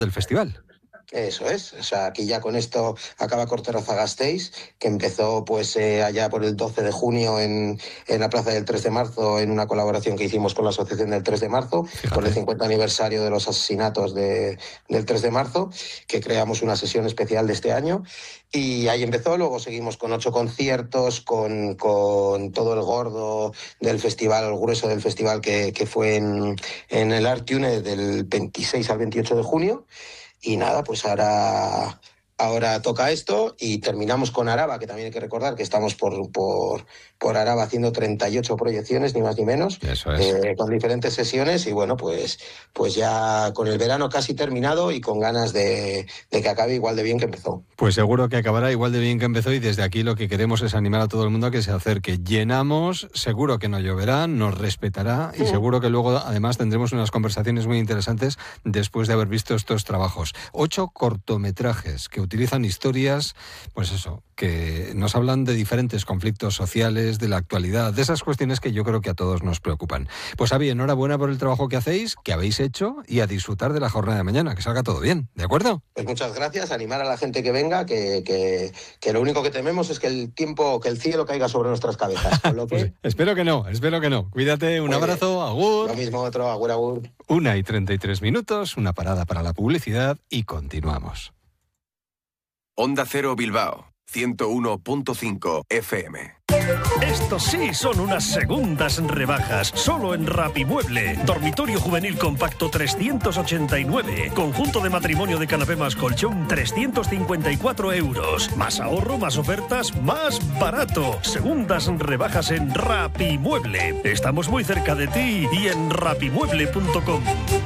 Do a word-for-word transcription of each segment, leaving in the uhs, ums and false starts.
del festival. Eso es, o sea, aquí ya con esto acaba Corteraza Gasteiz, que empezó pues eh, allá por el doce de junio en, en la Plaza del tres de marzo, en una colaboración que hicimos con la Asociación del tres de marzo, Fíjate. Por el cincuenta aniversario de los asesinatos de, del tres de marzo, que creamos una sesión especial de este año, y ahí empezó. Luego seguimos con ocho conciertos, con, con todo el gordo del festival, el grueso del festival que, que fue en, en el Art Tune del veintiséis al veintiocho de junio. Y nada, pues ahora, ahora toca esto y terminamos con Araba, que también hay que recordar que estamos por, por, por Araba haciendo treinta y ocho proyecciones, ni más ni menos, Eso es. eh, con diferentes sesiones y bueno, pues, pues ya con el verano casi terminado y con ganas de, de que acabe igual de bien que empezó. Pues seguro que acabará igual de bien que empezó y desde aquí lo que queremos es animar a todo el mundo a que se acerque. Llenamos, seguro que no lloverá, nos respetará y seguro que luego además tendremos unas conversaciones muy interesantes después de haber visto estos trabajos. Ocho cortometrajes que utilizan historias, pues eso, que nos hablan de diferentes conflictos sociales, de la actualidad, de esas cuestiones que yo creo que a todos nos preocupan. Pues Avi, enhorabuena por el trabajo que hacéis, que habéis hecho y a disfrutar de la jornada de mañana, que salga todo bien, ¿de acuerdo? Pues muchas gracias, animar a la gente que venga, que, que, que lo único que tememos es que el tiempo, que el cielo caiga sobre nuestras cabezas. Con lo que... pues espero que no, espero que no. Cuídate, un Muy abrazo, bien. agur. Lo mismo otro, agur, agur. Una y treinta y tres minutos, una parada para la publicidad y continuamos. Onda Cero Bilbao, ciento uno punto cinco F M. Estos sí son unas segundas rebajas, solo en Rapimueble. Dormitorio juvenil compacto trescientos ochenta y nueve. Conjunto de matrimonio de canapé más colchón trescientos cincuenta y cuatro euros. Más ahorro, más ofertas, más barato. Segundas rebajas en Rapimueble. Estamos muy cerca de ti y en rapimueble punto com.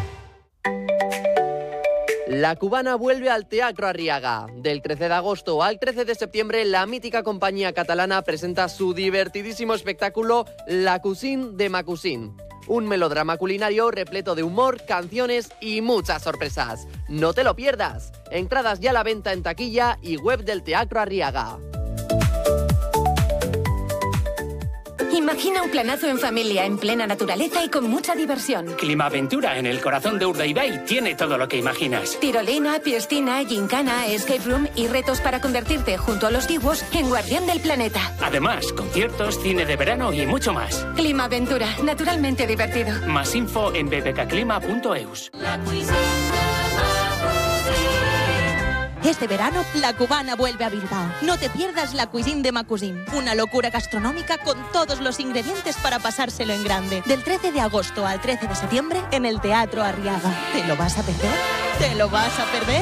La Cubana vuelve al Teatro Arriaga. Del trece de agosto al trece de septiembre, la mítica compañía catalana presenta su divertidísimo espectáculo La Cuisine de ma Cuisine. Un melodrama culinario repleto de humor, canciones y muchas sorpresas. No te lo pierdas. Entradas ya a la venta en taquilla y web del Teatro Arriaga. Imagina un planazo en familia, en plena naturaleza y con mucha diversión. Climaventura en el corazón de Urdaibai tiene todo lo que imaginas. Tirolina, piscina, gincana, escape room y retos para convertirte junto a los dibuos en guardián del planeta. Además, conciertos, cine de verano y mucho más. Climaventura, naturalmente divertido. Más info en b b k clima punto e u s. Este verano, La Cubana vuelve a Bilbao. No te pierdas La Cuisine de ma Cuisine, una locura gastronómica con todos los ingredientes para pasárselo en grande. Del trece de agosto al trece de septiembre en el Teatro Arriaga. ¿Te lo vas a perder? ¿Te lo vas a perder?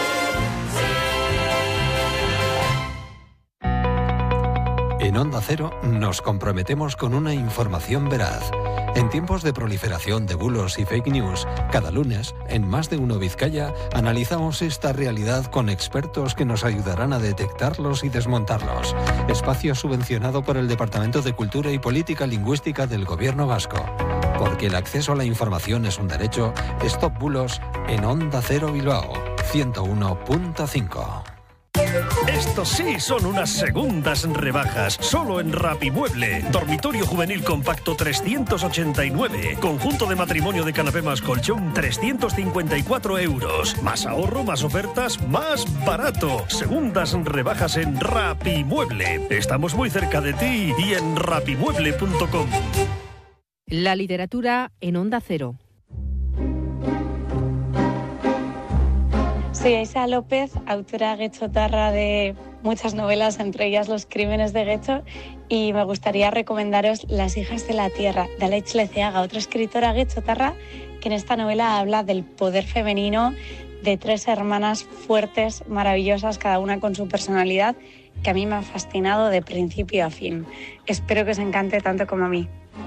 En Onda Cero nos comprometemos con una información veraz. En tiempos de proliferación de bulos y fake news, cada lunes, en Más de Uno Vizcaya, analizamos esta realidad con expertos que nos ayudarán a detectarlos y desmontarlos. Espacio subvencionado por el Departamento de Cultura y Política Lingüística del Gobierno Vasco. Porque el acceso a la información es un derecho, Stop Bulos en Onda Cero Bilbao, ciento uno punto cinco. Estos sí son unas segundas rebajas, solo en Rapimueble. Dormitorio juvenil compacto trescientos ochenta y nueve. Conjunto de matrimonio de canapé más colchón trescientos cincuenta y cuatro euros. Más ahorro, más ofertas, más barato. Segundas rebajas en Rapimueble. Estamos muy cerca de ti y en rapimueble punto com. La literatura en Onda Cero. Soy Aisa López, autora guechotarra de muchas novelas, entre ellas Los crímenes de Guecho, y me gustaría recomendaros Las hijas de la tierra, de Aleix Leceaga, otra escritora guechotarra que en esta novela habla del poder femenino de tres hermanas fuertes, maravillosas, cada una con su personalidad, que a mí me ha fascinado de principio a fin. Espero que os encante tanto como a mí.